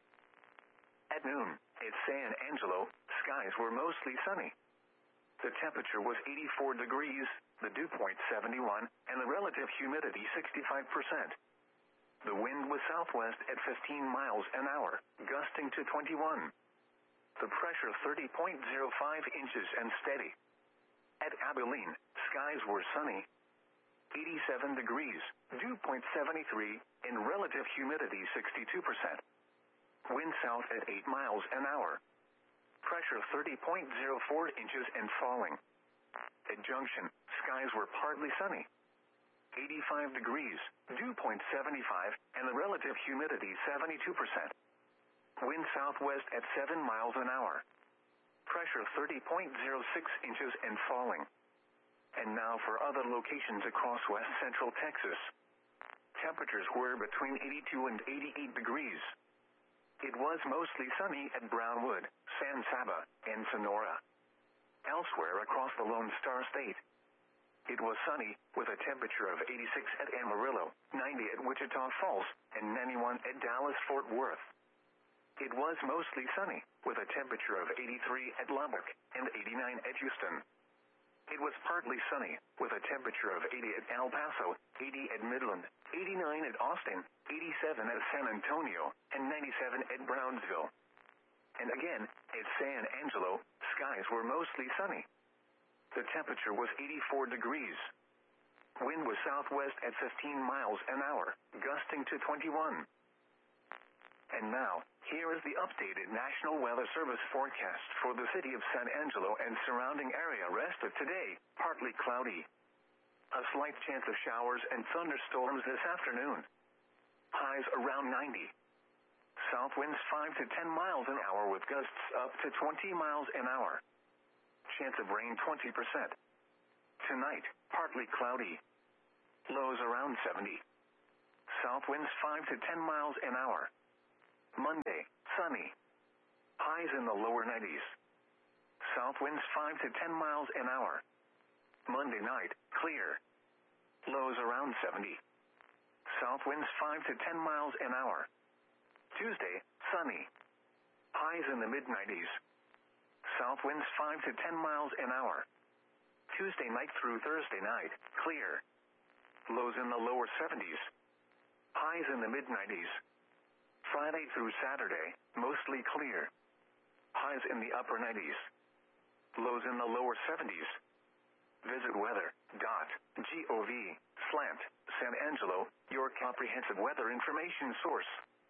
At noon, at San Angelo, skies were mostly sunny. The temperature was eighty-four degrees, the dew point seventy-one, and the relative humidity sixty-five percent. The wind was southwest at fifteen miles an hour, gusting to twenty-one. The pressure thirty point zero five inches and steady. At Abilene, skies were sunny. eighty-seven degrees, dew point seventy-three, and relative humidity sixty-two percent. Wind south at eight miles an hour. Pressure thirty point zero four inches and falling. At Junction, skies were partly sunny. eighty-five degrees, dew point seventy-five, and the relative humidity seventy-two percent. Wind southwest at seven miles an hour. Pressure thirty point zero six inches and falling. And now for other locations across west central Texas. Temperatures were between eighty-two and eighty-eight degrees. It was mostly sunny at Brownwood, San Saba, and Sonora. Elsewhere across the Lone Star State, it was sunny, with a temperature of eighty-six at Amarillo, ninety at Wichita Falls, and ninety-one at Dallas-Fort Worth. It was mostly sunny, with a temperature of eighty-three at Lubbock, and eighty-nine at Houston. It was partly sunny, with a temperature of eighty at El Paso, eighty at Midland, eighty-nine at Austin, eighty-seven at San Antonio, and ninety-seven at Brownsville. And again, at San Angelo, skies were mostly sunny. The temperature was eighty-four degrees. Wind was southwest at fifteen miles an hour, gusting to twenty-one. And now, here is the updated National Weather Service forecast for the city of San Angelo and surrounding area. Rest of today, partly cloudy. A slight chance of showers and thunderstorms this afternoon. Highs around ninety. South winds five to ten miles an hour with gusts up to twenty miles an hour. Chance of rain twenty percent. Tonight, partly cloudy. Lows around seventy. South winds five to ten miles an hour. Monday, sunny. Highs in the lower nineties. South winds five to ten miles an hour. Monday night, clear. Lows around seventy. South winds five to ten miles an hour. Tuesday, sunny. Highs in the mid nineties. South winds five to ten miles an hour. Tuesday night through Thursday night, clear. Lows in the lower seventies. Highs in the mid nineties. Friday through Saturday, mostly clear. Highs in the upper nineties. Lows in the lower seventies. Visit weather.gov slant San Angelo, your comprehensive weather information source.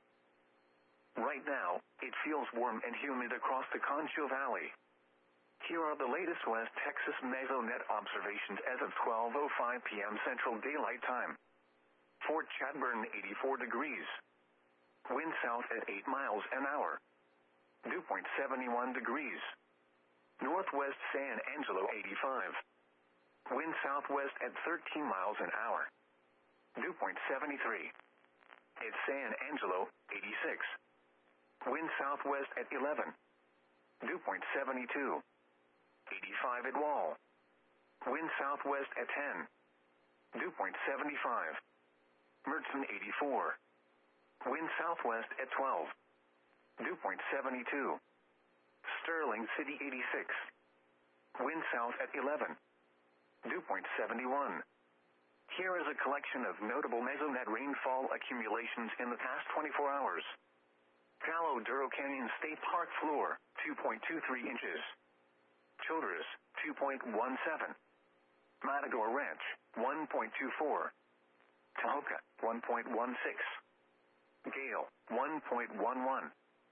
Right now, it feels warm and humid across the Concho Valley. Here are the latest West Texas Mesonet observations as of twelve oh five p.m. Central Daylight Time. Fort Chadbourne, eighty-four degrees. Wind south at eight miles an hour. Dew point seventy-one degrees. Northwest San Angelo, eighty-five. Wind southwest at thirteen miles an hour. Dew point seventy-three. At San Angelo, eighty-six. Wind southwest at eleven. Dew point seventy-two. eighty-five at Wall. Wind southwest at ten. Dew point seventy-five. Mertzen, eighty-four. Wind southwest at twelve. Dew point seventy-two. Sterling City, eighty-six. Wind south at eleven. Dew point seventy-one. Here is a collection of notable Mesonet rainfall accumulations in the past twenty-four hours. Palo Duro Canyon State Park floor, two point two three inches. Childress, two point one seven. Matador Ranch, one point two four. Tahoka, one point one six. Gale, one point one one.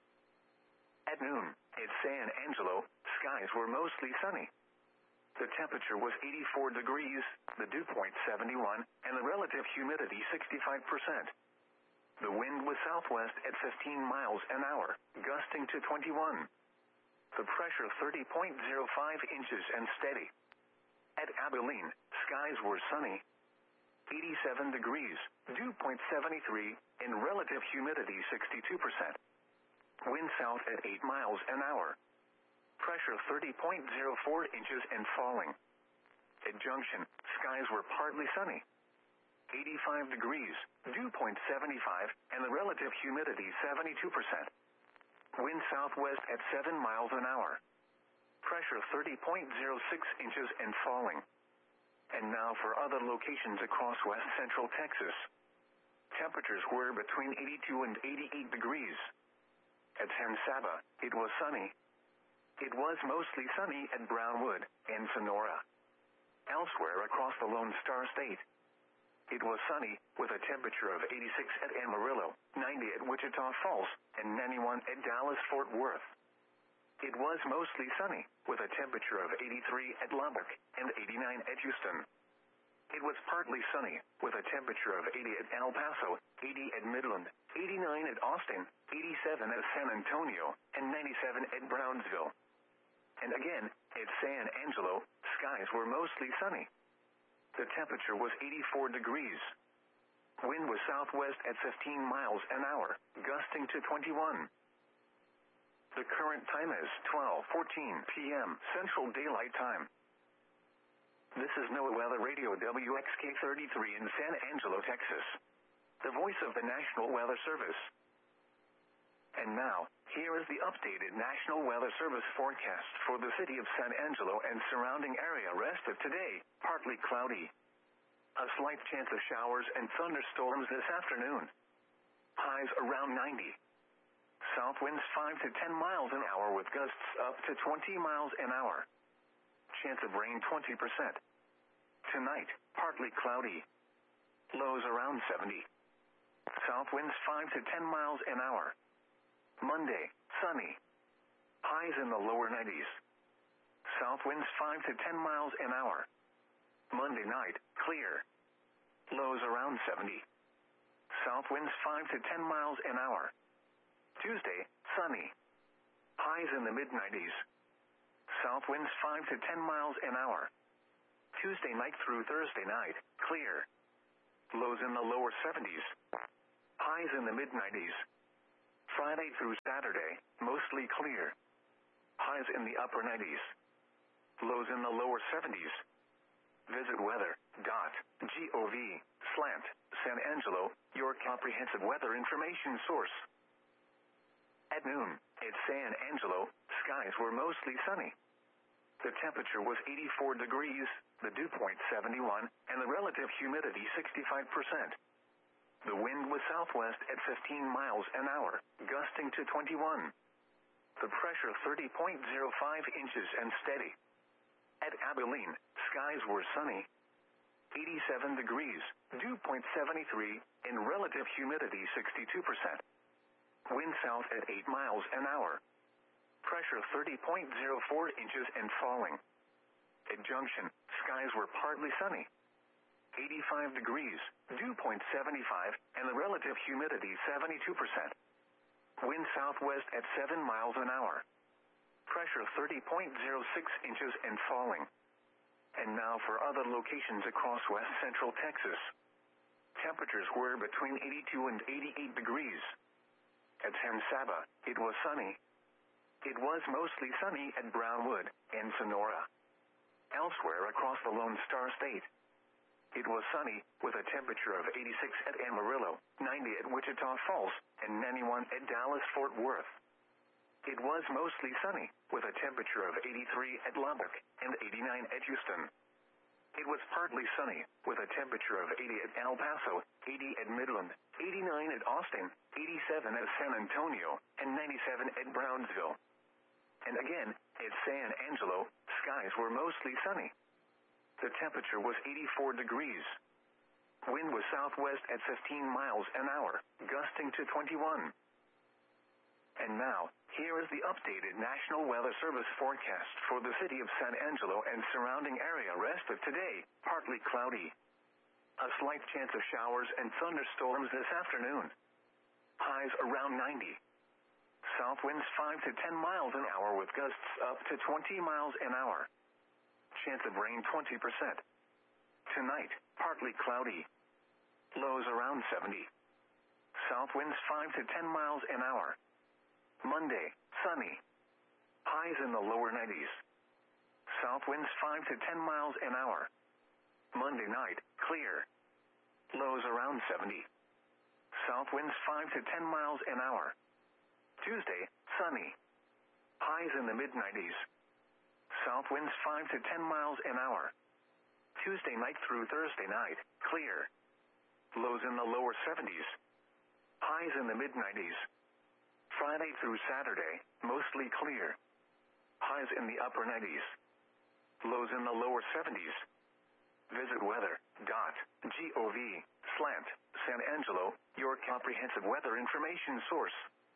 At noon, at San Angelo, skies were mostly sunny. The temperature was eighty-four degrees, the dew point seventy-one, and the relative humidity sixty-five percent. The wind was southwest at fifteen miles an hour, gusting to twenty-one. The pressure thirty point oh five inches and steady. At Abilene, skies were sunny. eighty-seven degrees, dew point seventy-three, and relative humidity sixty-two percent. Wind south at eight miles an hour. Pressure thirty point oh four inches and falling. At Junction, skies were partly sunny. eighty-five degrees, dew point seventy-five, and the relative humidity seventy-two percent. Wind southwest at seven miles an hour. Pressure thirty point oh six inches and falling. And now for other locations across west central Texas. Temperatures were between eighty-two and eighty-eight degrees. At San Saba, it was sunny. It was mostly sunny at Brownwood and Sonora. Elsewhere across the Lone Star State, it was sunny, with a temperature of eighty-six at Amarillo, ninety at Wichita Falls, and ninety-one at Dallas-Fort Worth. It was mostly sunny, with a temperature of eighty-three at Lubbock, and eighty-nine at Houston. It was partly sunny, with a temperature of eighty at El Paso, eighty at Midland, eighty-nine at Austin, eighty-seven at San Antonio, and ninety-seven at Brownsville. And again, at San Angelo, skies were mostly sunny. The temperature was eighty-four degrees. Wind was southwest at fifteen miles an hour, gusting to twenty-one. The current time is twelve fourteen p.m. Central Daylight Time. This is NOAA Weather Radio W X K thirty-three in San Angelo, Texas. The voice of the National Weather Service. And now, here is the updated National Weather Service forecast for the city of San Angelo and surrounding area rest of today, partly cloudy. A slight chance of showers and thunderstorms this afternoon. Highs around ninety. South winds five to ten miles an hour with gusts up to twenty miles an hour. Chance of rain twenty percent. Tonight, partly cloudy. Lows around seventy. South winds five to ten miles an hour. Monday, sunny. Highs in the lower nineties. South winds five to ten miles an hour. Monday night, clear. Lows around seventy. South winds five to ten miles an hour. Tuesday, sunny. Highs in the mid nineties. South winds five to ten miles an hour. Tuesday night through Thursday night, clear. Lows in the lower seventies. Highs in the mid nineties. Friday through Saturday, mostly clear. Highs in the upper nineties. Lows in the lower seventies. Visit weather.gov slant San Angelo, your comprehensive weather information source. At noon, at San Angelo, skies were mostly sunny. The temperature was eighty-four degrees, the dew point seventy-one, and the relative humidity sixty-five percent. The wind was southwest at fifteen miles an hour, gusting to twenty-one. The pressure thirty point zero five inches and steady. At Abilene, skies were sunny. eighty-seven degrees, dew point seventy-three, and relative humidity sixty-two percent. Wind south at eight miles an hour. Pressure thirty point zero four inches and falling. At Junction, skies were partly sunny. eighty-five degrees, dew point seventy-five, and the relative humidity seventy-two percent. Wind southwest at seven miles an hour. Pressure thirty point zero six inches and falling. And now for other locations across west central Texas. Temperatures were between eighty-two and eighty-eight degrees. At San Saba, it was sunny. It was mostly sunny at Brownwood and Sonora. Elsewhere across the Lone Star State, it was sunny with a temperature of eighty-six at Amarillo, ninety at Wichita Falls, and ninety-one at Dallas-Fort Worth. It was mostly sunny with a temperature of eighty-three at Lubbock and eighty-nine at Houston. It was partly sunny with a temperature of eighty at El Paso, eighty at Midland, eighty-nine at Austin, eighty-seven at San Antonio, and ninety-seven at Brownsville. And again, at San Angelo, skies were mostly sunny. The temperature was eighty-four degrees. Wind was southwest at fifteen miles an hour, gusting to twenty-one. And now, here is the updated National Weather Service forecast for the city of San Angelo and surrounding area rest of today, partly cloudy. A slight chance of showers and thunderstorms this afternoon. Highs around ninety. South winds five to ten miles an hour with gusts up to twenty miles an hour. Chance of rain twenty percent. Tonight, partly cloudy. Lows around seventy. South winds five to ten miles an hour. Monday, sunny. Highs in the lower nineties. South winds five to ten miles an hour. Monday night, clear. Lows around seventy. South winds five to ten miles an hour. Tuesday, sunny. Highs in the mid nineties. South winds five to ten miles an hour. Tuesday night through Thursday night, clear. Lows in the lower seventies. Highs in the mid nineties. Friday through Saturday, mostly clear. Highs in the upper nineties. Lows in the lower seventies. Visit weather.gov slant San Angelo, your comprehensive weather information source.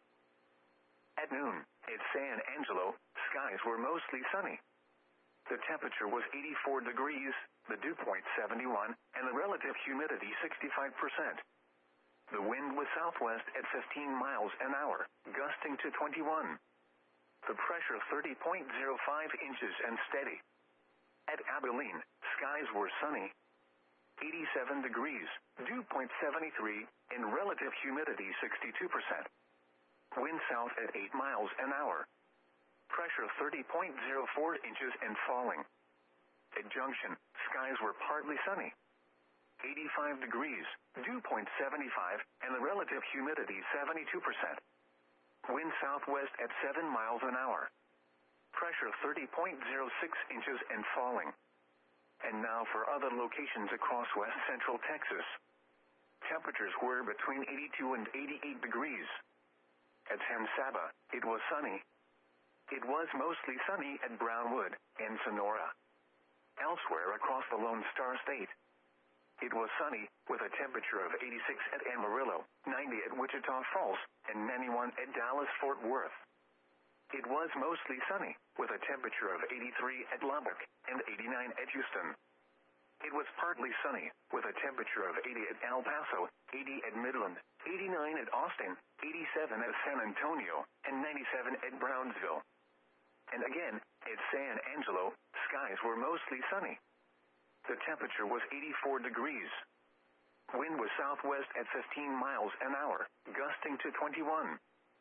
At noon, at San Angelo, skies were mostly sunny. The temperature was eighty-four degrees, the dew point seventy-one, and the relative humidity sixty-five percent. The wind was southwest at fifteen miles an hour, gusting to twenty-one. The pressure thirty point zero five inches and steady. At Abilene, skies were sunny. eighty-seven degrees, dew point seventy-three, and relative humidity sixty-two percent. Wind south at eight miles an hour. Pressure thirty point zero four inches and falling. At Junction, skies were partly sunny. eighty-five degrees, dew point seventy-five, and the relative humidity seventy-two percent. Wind southwest at seven miles an hour. Pressure thirty point zero six inches and falling. And now for other locations across west central Texas. Temperatures were between eighty-two and eighty-eight degrees. At San Saba, it was sunny. It was mostly sunny at Brownwood and Sonora. Elsewhere across the Lone Star State, it was sunny with a temperature of eighty-six at Amarillo, ninety at Wichita Falls, and ninety-one at Dallas-Fort Worth. It was mostly sunny with a temperature of eighty-three at Lubbock and eighty-nine at Houston. It was partly sunny with a temperature of eighty at El Paso, eighty at Midland, eighty-nine at Austin, eighty-seven at San Antonio, and ninety-seven at Brownsville. And again, at San Angelo, skies were mostly sunny. The temperature was eighty-four degrees. Wind was southwest at fifteen miles an hour, gusting to twenty-one.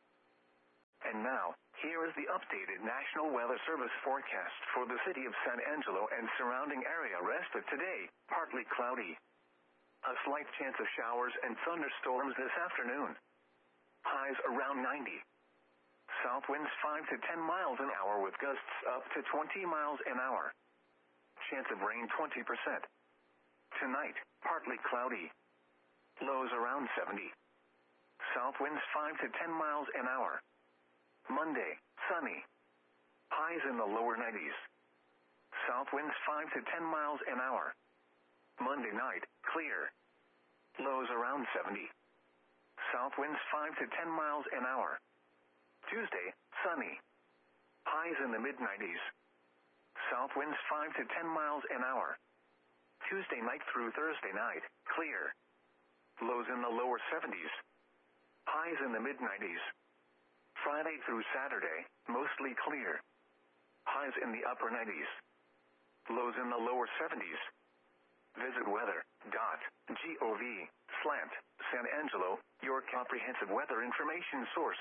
And now, here is the updated National Weather Service forecast for the city of San Angelo and surrounding area. Rest of today, partly cloudy. A slight chance of showers and thunderstorms this afternoon. Highs around ninety. South winds five to ten miles an hour with gusts up to twenty miles an hour. Chance of rain twenty percent. Tonight, partly cloudy. Lows around seventy. South winds five to ten miles an hour. Monday, sunny. Highs in the lower nineties. South winds five to ten miles an hour. Monday night, clear. Lows around seventy. South winds five to ten miles an hour. Tuesday, sunny. Highs in the mid nineties. South winds five to ten miles an hour. Tuesday night through Thursday night, clear. Lows in the lower seventies. Highs in the mid nineties. Friday through Saturday, mostly clear. Highs in the upper nineties. Lows in the lower seventies. Visit weather dot gov slash San Angelo, your comprehensive weather information source.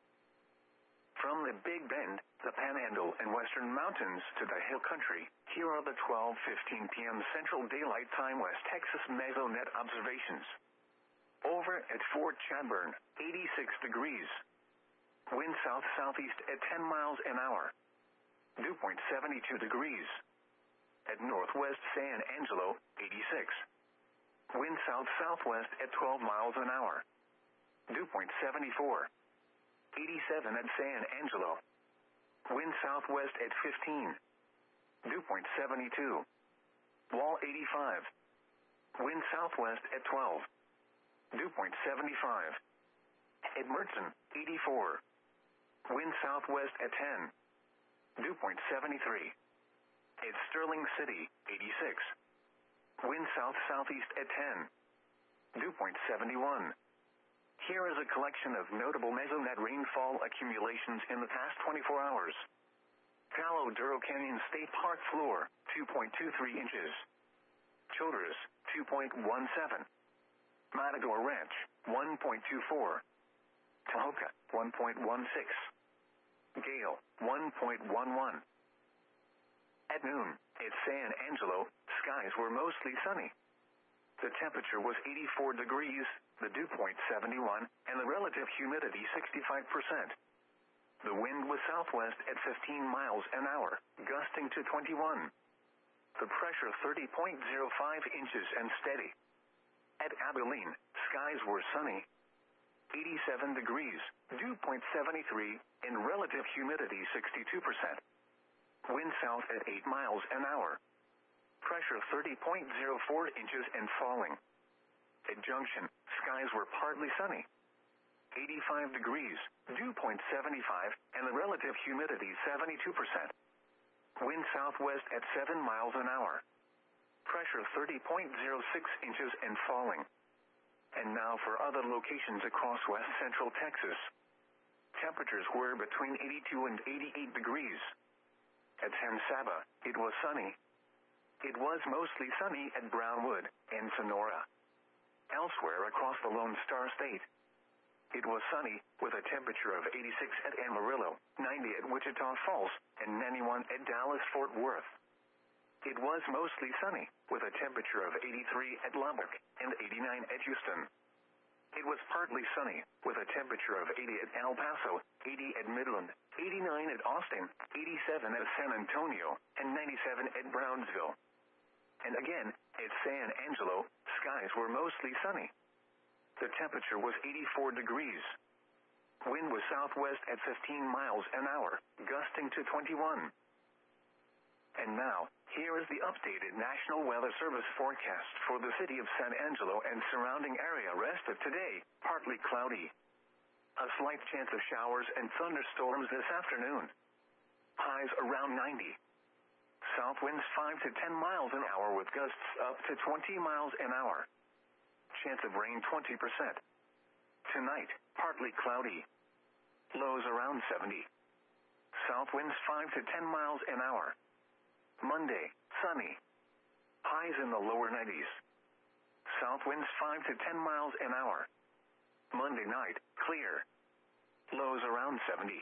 From the Big Bend, the Panhandle and Western Mountains to the Hill Country, here are the twelve fifteen p m Central Daylight Time West Texas Mesonet observations. Over at Fort Chadbourne, eighty-six degrees. Wind south-southeast at ten miles an hour. Dew point seventy-two degrees. At northwest San Angelo, eighty-six. Wind south-southwest at twelve miles an hour. Dew point seventy-four. eighty-seven at San Angelo. Wind southwest at fifteen. Dew point seventy-two. Wall eighty-five. Wind southwest at twelve. Dew point seventy-five. At Mertzen, eighty-four. Wind southwest at ten. Dew point seventy-three. At Sterling City, eighty-six. Wind south-southeast at ten. Dew point seventy-one. Here is a collection of notable mesonet rainfall accumulations in the past twenty-four hours. Palo Duro Canyon State Park floor, two point two three inches. Childress, two point one seven. Matador Ranch, one point two four. Tahoka, one point one six. Gale, one point one one. At noon, at San Angelo, skies were mostly sunny. The temperature was eighty-four degrees, the dew point seventy-one, and the relative humidity sixty-five percent. The wind was southwest at fifteen miles an hour, gusting to twenty-one. The pressure thirty point zero five inches and steady. At Abilene, skies were sunny. eighty-seven degrees, dew point seventy-three, and relative humidity sixty-two percent. Wind south at eight miles an hour. Pressure thirty point zero four inches and falling. At Junction, skies were partly sunny. eighty-five degrees, dew point seventy-five, and the relative humidity seventy-two percent. Wind southwest at seven miles an hour. Pressure thirty point zero six inches and falling. And now for other locations across west central Texas. Temperatures were between eighty-two and eighty-eight degrees. At San Saba, it was sunny. It was mostly sunny at Brownwood and Sonora. Elsewhere across the Lone Star State, it was sunny with a temperature of eighty-six at Amarillo, ninety at Wichita Falls, and ninety-one at Dallas-Fort Worth. It was mostly sunny with a temperature of eighty-three at Lubbock and eighty-nine at Houston. It was partly sunny with a temperature of eighty at El Paso, eighty at Midland, eighty-nine at Austin, eighty-seven at San Antonio, and ninety-seven at Brownsville. And again, at San Angelo, skies were mostly sunny. The temperature was eighty-four degrees. Wind was southwest at fifteen miles an hour, gusting to twenty-one. And now, here is the updated National Weather Service forecast for the city of San Angelo and surrounding area. Rest of today, partly cloudy. A slight chance of showers and thunderstorms this afternoon. Highs around ninety. South winds five to ten miles an hour with gusts up to twenty miles an hour. Chance of rain twenty percent. Tonight, partly cloudy. Lows around seventy. South winds five to ten miles an hour. Monday, sunny. Highs in the lower nineties. South winds five to ten miles an hour. Monday night, clear. Lows around seventy.